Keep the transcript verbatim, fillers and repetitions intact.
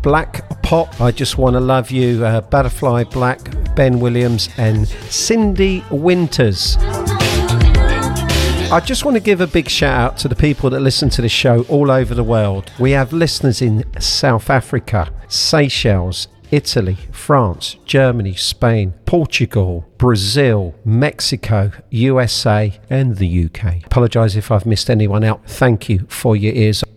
Black Pop, I Just Wanna Love You, uh, Butterfly Black, Ben Williams and Cindy Winters. I just want to give a big shout out to the people that listen to the show all over the world. We have listeners in South Africa, Seychelles, Italy, France, Germany, Spain, Portugal, Brazil, Mexico, U S A and the U K. Apologise if I've missed anyone out. Thank you for your ears.